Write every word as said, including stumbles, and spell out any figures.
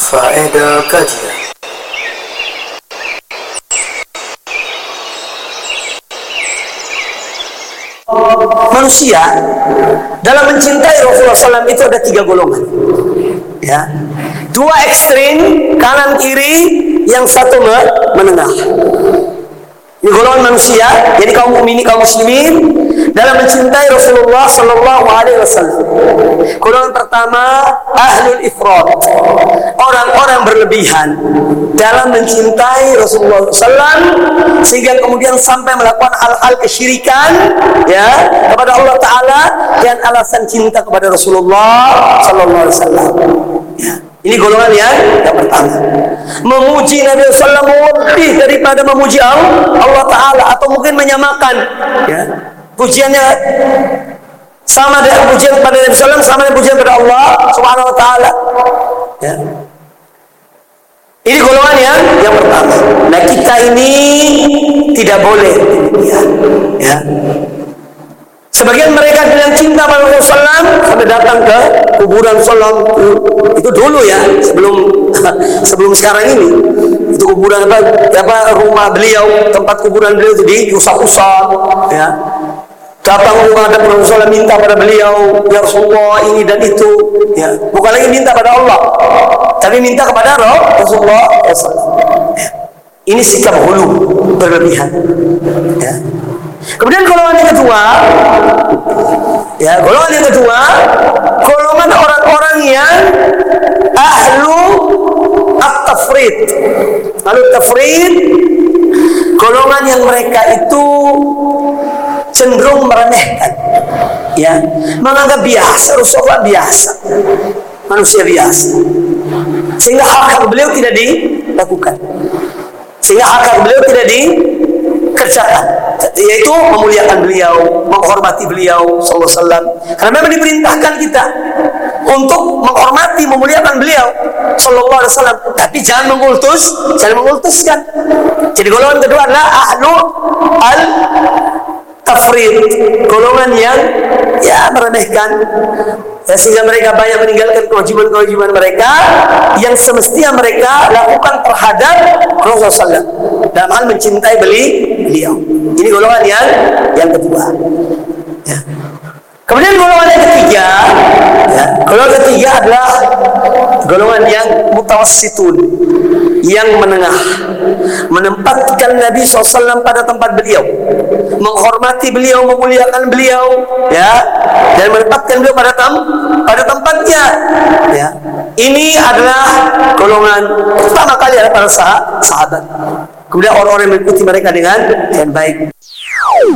Faedah kajian. Manusia dalam mencintai Rasulullah shallallahu alaihi wasallam itu ada tiga golongan, ya, dua ekstrim kanan kiri, yang satu menengah. Ini golongan manusia, jadi kaum mukminin, kaum muslimin dalam mencintai Rasulullah Sallallahu Alaihi Wasallam. Golongan pertama ahlul ifrat, orang-orang berlebihan dalam mencintai Rasulullah Sallallahu Alaihi Wasallam sehingga kemudian sampai melakukan hal-hal kesyirikan, ya, kepada Allah Taala dan alasan cinta kepada Rasulullah Sallallahu Alaihi Wasallam. Ya. Ini golongan yang, yang pertama. Memuji Nabi sallallahu alaihi wasallam lebih daripada memuji Allah Ta'ala, atau mungkin menyamakan, ya, pujiannya sama dengan pujian kepada Nabi sallallahu alaihi wasallam sama dengan pujian kepada Allah Subhanahu Wa Ta'ala, ya. Ini golongan yang, yang pertama. Nah, kita ini tidak boleh demikian, ya. Sebagian mereka dengan cinta pada Rasulullah shallallahu alaihi wasallam sampai datang ke kuburan Sallam, itu dulu, ya, sebelum sebelum sekarang ini. Itu kuburan apa, apa rumah beliau, tempat kuburan beliau itu diusap-usap, ya. Datang rumah ada Rasulullah minta pada beliau, ya Rasulullah ini dan itu, ya. Bukan lagi minta pada Allah, tapi minta kepada Rasulullah shallallahu alaihi wasallam. Ya. Ini sikap hulu, berlebihan, ya. Kemudian golongan yang kedua, ya, golongan yang kedua, golongan orang-orang yang ahlu at-tafrid. Ahlu at-tafrid, golongan yang mereka itu cenderung meremehkan, ya, menganggap biasa Rasulullah biasa, manusia biasa, sehingga hak-hak beliau tidak dilakukan, sehingga hak-hak beliau tidak dikerjakan, yaitu memuliakan beliau, menghormati beliau sallallahu alaihi wasallam. Karena memang diperintahkan kita untuk menghormati, memuliakan beliau sallallahu alaihi wasallam, tapi jangan mengultus, jangan mengultuskan. Jadi golongan kedua adalah ahlu al tafrid, golongan yang, ya, meremehkan, ya, sehingga mereka banyak meninggalkan kewajiban-kewajiban mereka yang semestinya mereka lakukan terhadap Rasulullah sallallahu alaihi wasallam dalam hal mencintai beli, beliau. Ini golongan yang yang kedua, ya. Kemudian golongan yang ketiga, ya, golongan ketiga adalah golongan yang mutawassitun, yang menengah, menempatkan Nabi shallallahu alaihi wasallam pada tempat beliau, menghormati beliau, memuliakan beliau, ya, dan menempatkan beliau pada tem pada tempatnya, ya. Ini adalah golongan pertama kali adalah para sah sahabat. Kemudian orang-orang yang mengikuti mereka dengan dengan baik.